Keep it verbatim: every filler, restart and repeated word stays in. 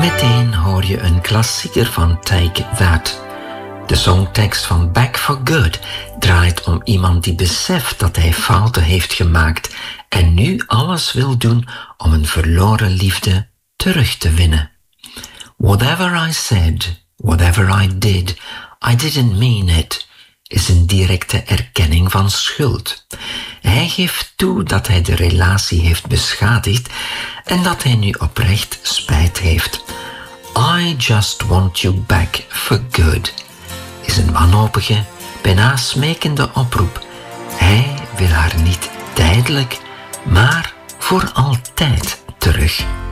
Meteen hoor je een klassieker van Take That. De songtekst van Back for Good draait om iemand die beseft dat hij fouten heeft gemaakt en nu alles wil doen om een verloren liefde terug te winnen. Whatever I said, whatever I did, I didn't mean it, is een directe erkenning van schuld. Hij geeft toe dat hij de relatie heeft beschadigd en dat hij nu oprecht spijt heeft. I just want you back for good is een wanhopige, bijna smekende oproep. Hij wil haar niet tijdelijk, maar voor altijd terug.